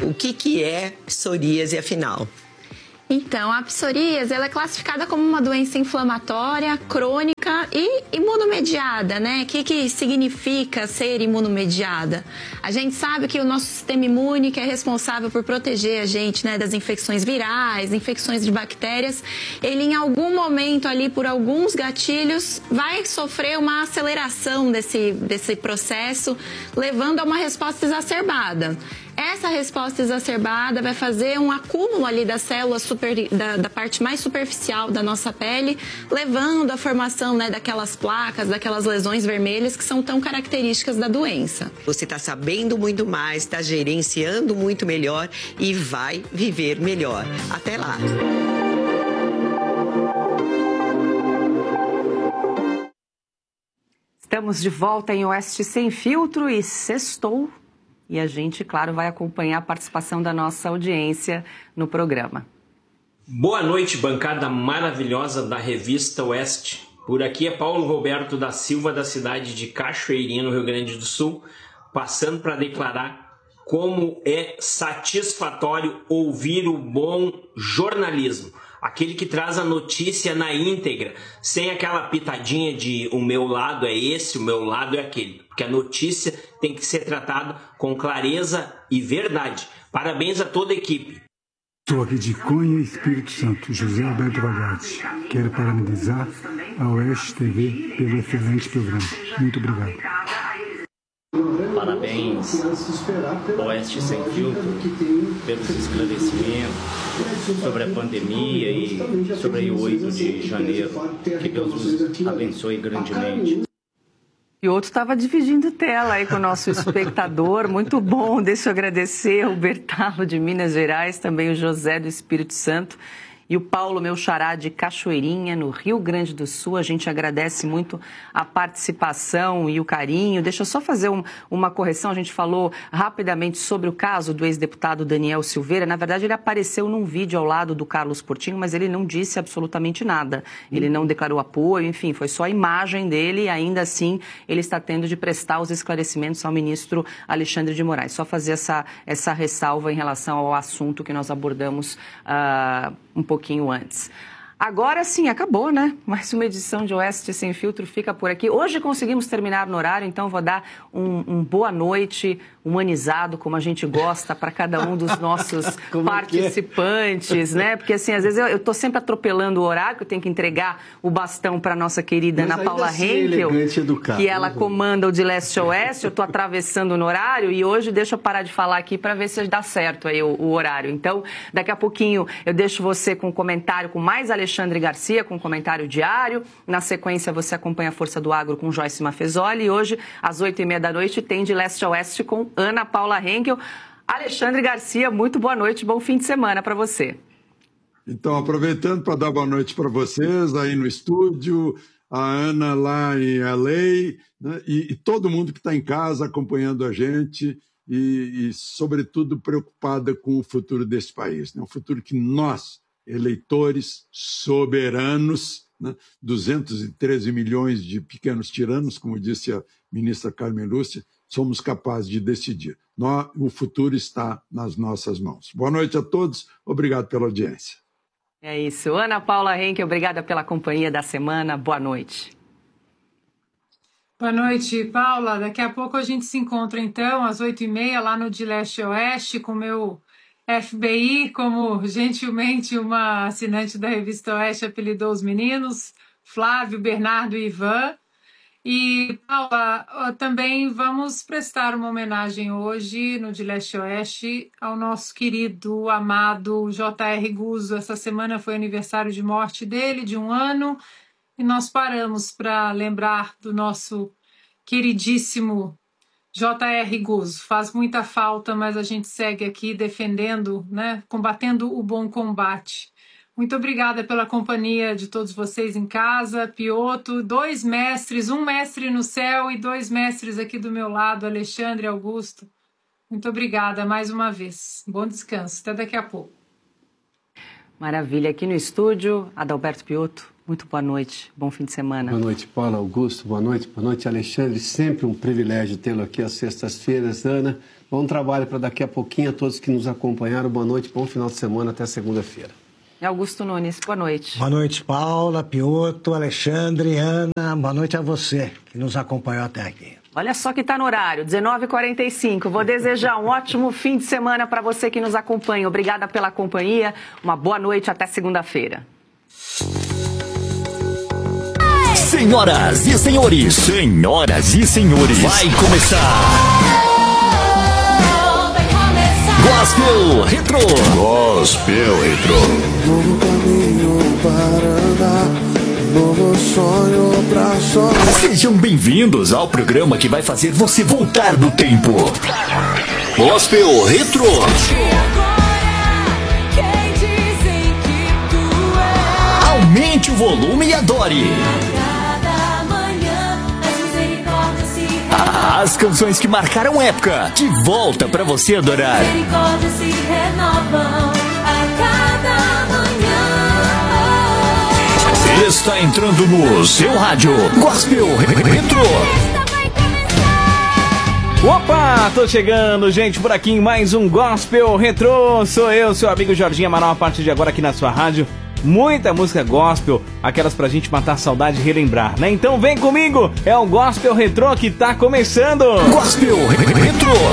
O que é psoríase, afinal? Então, a psoríase ela é classificada como uma doença inflamatória, crônica e imunomediada, né? O que significa ser imunomediada? A gente sabe que o nosso sistema imune, que é responsável por proteger a gente, né, das infecções virais, infecções de bactérias, ele em algum momento ali, por alguns gatilhos, vai sofrer uma aceleração desse processo, levando a uma resposta exacerbada. Essa resposta exacerbada vai fazer um acúmulo ali das células da parte mais superficial da nossa pele, levando à formação, né, daquelas placas, daquelas lesões vermelhas que são tão características da doença. Você está sabendo muito mais, está gerenciando muito melhor e vai viver melhor. Até lá! Estamos de volta em Oeste Sem Filtro e sextou. E a gente, claro, vai acompanhar a participação da nossa audiência no programa. Boa noite, bancada maravilhosa da Revista Oeste. Por aqui é Paulo Roberto da Silva, da cidade de Cachoeirinha, no Rio Grande do Sul, passando para declarar como é satisfatório ouvir o bom jornalismo. Aquele que traz a notícia na íntegra, sem aquela pitadinha de o meu lado é esse, o meu lado é aquele. Porque a notícia tem que ser tratada com clareza e verdade. Parabéns a toda a equipe. Sou aqui de Cunha, Espírito Santo, José Alberto Vagatti. Quero parabenizar a Oeste TV pelo excelente programa. Muito obrigado. Parabéns Oeste Sem Filtro pelos esclarecimentos sobre a pandemia e sobre o 8 de janeiro. Que Deus nos abençoe grandemente. E o outro estava dividindo tela aí com o nosso espectador, muito bom, deixa eu agradecer o Bertalo de Minas Gerais, também o José do Espírito Santo e o Paulo, meu xará de Cachoeirinha, no Rio Grande do Sul. A gente agradece muito a participação e o carinho. Deixa eu só fazer uma correção. A gente falou rapidamente sobre o caso do ex-deputado Daniel Silveira. Na verdade, ele apareceu num vídeo ao lado do Carlos Portinho, mas ele não disse absolutamente nada. Ele não declarou apoio, enfim, foi só a imagem dele e ainda assim ele está tendo de prestar os esclarecimentos ao ministro Alexandre de Moraes. Só fazer essa ressalva em relação ao assunto que nós abordamos um pouquinho antes. Agora sim, acabou, né? Mais uma edição de Oeste Sem Filtro fica por aqui. Hoje conseguimos terminar no horário, então vou dar um boa noite humanizado, como a gente gosta, para cada um dos nossos participantes, né? Porque assim, às vezes eu estou sempre atropelando o horário, que eu tenho que entregar o bastão para a nossa querida Ana Paula Henkel, que ela comanda o de leste a oeste. Eu estou atravessando no horário e hoje deixa eu parar de falar aqui para ver se dá certo aí o horário. Então, daqui a pouquinho eu deixo você com um comentário com mais Alexandre Garcia, com um comentário diário. Na sequência, você acompanha a Força do Agro com Joyce Mafezoli. E hoje, às 8h30 da noite, tem de leste a oeste com Ana Paula Henkel. Alexandre Garcia, muito boa noite, bom fim de semana para você. Então, aproveitando para dar boa noite para vocês aí no estúdio, a Ana lá em LA, né, e todo mundo que está em casa acompanhando a gente e, sobretudo, preocupada com o futuro desse país, né? Um futuro que nós, eleitores soberanos, né, 213 milhões de pequenos tiranos, como disse a ministra Carmen Lúcia, somos capazes de decidir. O futuro está nas nossas mãos. Boa noite a todos, obrigado pela audiência. É isso. Ana Paula Henkel, obrigada pela companhia da semana. Boa noite. Boa noite, Paula. Daqui a pouco a gente se encontra, então, às 8h30, lá no De Leste a Oeste, com o meu FBI, como gentilmente uma assinante da Revista Oeste apelidou os meninos, Flávio, Bernardo e Ivan. E, Paula, também vamos prestar uma homenagem hoje no De Leste a Oeste ao nosso querido, amado J.R. Guzzo. Essa semana foi aniversário de morte dele, de 1 ano, e nós paramos para lembrar do nosso queridíssimo J.R. Guzzo. Faz muita falta, mas a gente segue aqui defendendo, né, combatendo o bom combate. Muito obrigada pela companhia de todos vocês em casa. Piotto, 2 mestres, 1 mestre no céu e 2 mestres aqui do meu lado, Alexandre e Augusto. Muito obrigada mais uma vez. Bom descanso. Até daqui a pouco. Maravilha. Aqui no estúdio, Adalberto Piotto. Muito boa noite, bom fim de semana. Boa noite, Paula, Augusto, boa noite, Alexandre. Sempre um privilégio tê-lo aqui às sextas-feiras. Ana, bom trabalho para daqui a pouquinho a todos que nos acompanharam. Boa noite, bom final de semana, até segunda-feira. Augusto Nunes, boa noite. Boa noite, Paula, Piotr, Alexandre, Ana. Boa noite a você que nos acompanhou até aqui. Olha só que está no horário, 19h45. Vou desejar um ótimo fim de semana para você que nos acompanha. Obrigada pela companhia. Uma boa noite, até segunda-feira. Senhoras e senhores, vai começar. Gospel Retro. Novo caminho para andar, novo sonho pra sonhar. Sejam bem-vindos ao programa que vai fazer você voltar no tempo. Gospel Retro. Aumente o volume e adore. As canções que marcaram época, de volta pra você adorar. Misericórdias se renovam a cada manhã. Está entrando no seu rádio Gospel Retro. Opa, tô chegando, gente, por aqui em mais um Gospel Retro. Sou eu, seu amigo Jorginho Amaral, a partir de agora aqui na sua rádio. Muita música gospel, aquelas pra gente matar a saudade e relembrar, né? Então vem comigo, é o Gospel Retro que tá começando. Gospel Retro.